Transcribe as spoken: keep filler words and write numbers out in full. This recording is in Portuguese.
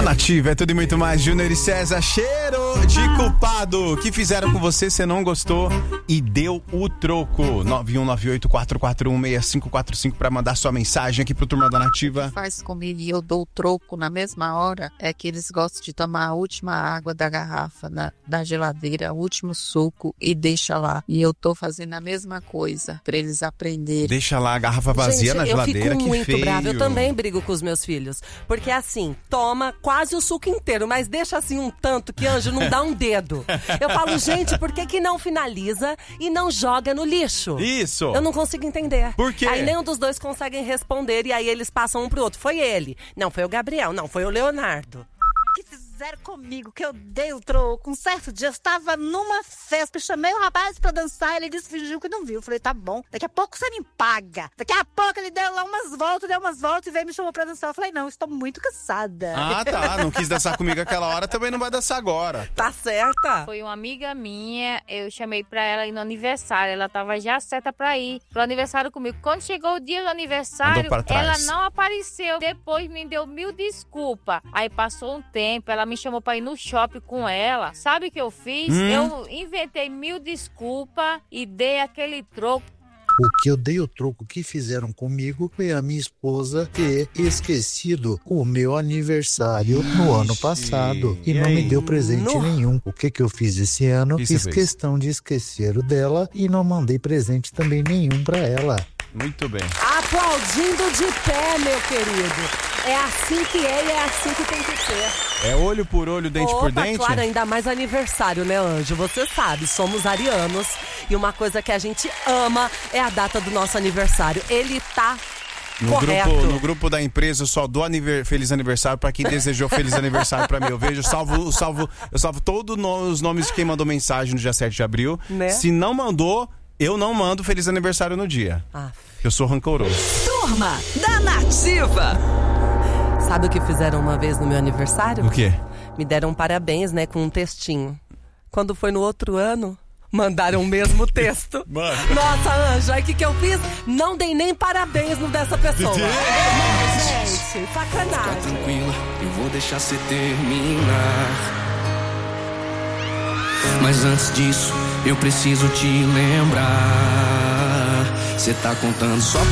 Nativa, é tudo e muito mais. Júnior e César, cheiro de culpado. O que fizeram com você, você não gostou e deu o troco. nove um nove oito quatro quatro um seis cinco quatro cinco pra mandar sua mensagem aqui pro Turma da Nativa. O que faz comigo e eu dou o troco na mesma hora é que eles gostam de tomar a última água da garrafa na, da geladeira, o último suco e deixa lá. E eu tô fazendo a mesma coisa pra eles aprenderem. Deixa lá a garrafa vazia Gente, na geladeira, eu fico que muito feio. brava. Eu também brigo com os meus filhos. Porque assim, toma quase o suco inteiro, mas deixa assim um tanto que, Anjo, não dá um dedo. Eu falo, gente, por que que não finaliza e não joga no lixo? Isso. Eu não consigo entender. Por quê? Aí nenhum dos dois conseguem responder e aí eles passam um pro outro. Foi ele. Não, foi o Gabriel. Não, foi o Leonardo. Que fizeram comigo, que eu dei o troco. Um certo dia eu estava numa festa, chamei o rapaz pra dançar, ele disse, fingiu que não viu. Eu falei, tá bom, daqui a pouco você me paga. Daqui a pouco ele deu lá umas voltas, deu umas voltas e veio e me chamou pra dançar. Eu falei, não, estou muito cansada. Ah, tá, não quis dançar comigo aquela hora, também não vai dançar agora. Tá certa? Foi uma amiga minha, eu chamei pra ela ir no aniversário, ela tava já certa pra ir pro aniversário comigo. Quando chegou o dia do aniversário, ela não apareceu. Depois me deu mil desculpas. Aí passou um tempo, ela me chamou pra ir no shopping com ela. Sabe o que eu fiz? Hum. Eu inventei mil desculpas e dei aquele troco. O que eu dei o troco que fizeram comigo foi a minha esposa ter esquecido o meu aniversário no ano passado e, e não aí? me deu presente No... nenhum. O que que eu fiz esse ano? Que Fiz você fez? questão de esquecer o dela e não mandei presente também nenhum pra ela. Muito bem. Aplaudindo de pé, meu querido. É assim que é e é assim que tem que ser. É olho por olho, dente Opa, por dente? claro, ainda mais aniversário, né, Anjo? Você sabe, somos arianos e uma coisa que a gente ama é a data do nosso aniversário. Ele tá No correto. grupo, no grupo da empresa eu só dou aniver, feliz aniversário pra quem desejou feliz aniversário pra mim. Eu vejo, eu salvo, eu salvo, eu salvo todos os nomes de quem mandou mensagem no dia sete de abril. Né? Se não mandou, eu não mando feliz aniversário no dia. Ah. Eu sou rancoroso. Turma da Nativa. Sabe o que fizeram uma vez no meu aniversário? O quê? Me deram um parabéns, né, com um textinho. Quando foi no outro ano, mandaram o mesmo texto. Mano. Nossa, Anjo, aí o que que eu fiz? Não dei nem parabéns no dessa pessoa. Não, gente, sacanagem. Fica tranquila, eu vou deixar você terminar. Mas antes disso, eu preciso te lembrar. Você tá contando só